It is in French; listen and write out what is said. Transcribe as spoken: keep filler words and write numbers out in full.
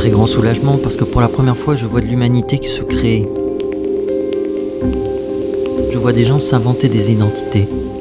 très grand soulagement parce que pour la première fois, je vois de l'humanité qui se crée. Je vois des gens s'inventer des identités.